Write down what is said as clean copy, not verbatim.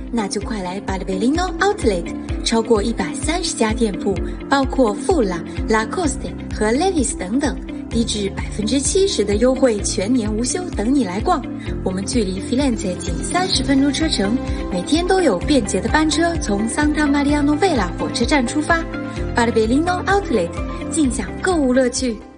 那就快来巴黎贝利诺 Outlet， 超过130家店铺，包括富拉、Lacoste 和 Levi's 等等，低至70%的优惠，全年无休，等你来逛。我们距离 Firenze 仅30分钟车程，每天都有便捷的班车从 Santa Maria Novella 火车站出发。巴黎贝利诺 Outlet， 尽享购物乐趣。